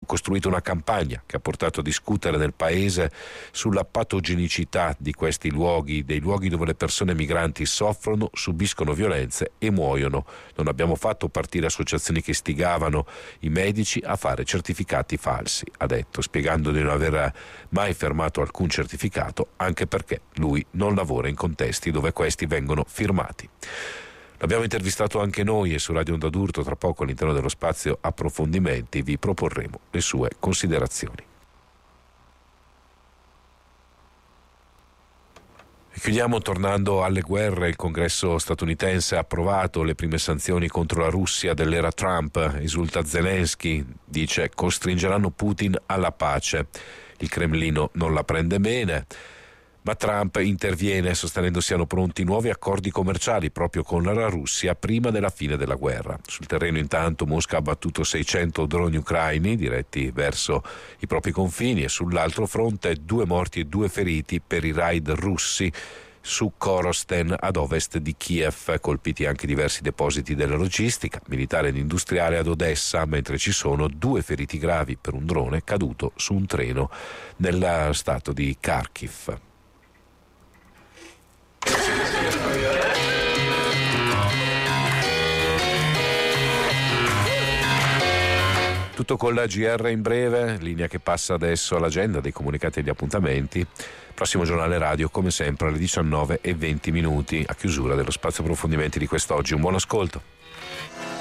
costruito una campagna che ha portato a discutere nel paese sulla patogenicità di questi luoghi, dei luoghi dove le persone migranti soffrono, subiscono violenze e muoiono. Non abbiamo fatto partire associazioni che istigavano i medici a fare certificati falsi, ha detto, spiegando di non aver mai fermato alcun certificato, anche perché lui non lavora in contesti dove questi vengono firmati. L'abbiamo intervistato anche noi e su Radio Onda d'Urto tra poco all'interno dello spazio approfondimenti vi proporremo le sue considerazioni. E chiudiamo tornando alle guerre. Il Congresso statunitense ha approvato le prime sanzioni contro la Russia dell'era Trump. Esulta Zelensky, dice costringeranno Putin alla pace. Il Cremlino non la prende bene. Ma Trump interviene sostenendo siano pronti nuovi accordi commerciali proprio con la Russia prima della fine della guerra. Sul terreno intanto Mosca ha abbattuto 600 droni ucraini diretti verso i propri confini e sull'altro fronte 2 morti e 2 feriti per i raid russi su Korosten ad ovest di Kiev, colpiti anche diversi depositi della logistica militare ed industriale ad Odessa, mentre ci sono 2 feriti gravi per un drone caduto su un treno nel stato di Kharkiv. Tutto con la GR in breve, linea che passa adesso all'agenda dei comunicati e degli appuntamenti. Prossimo giornale radio come sempre alle 19:20 a chiusura dello spazio approfondimenti di quest'oggi. Un buon ascolto.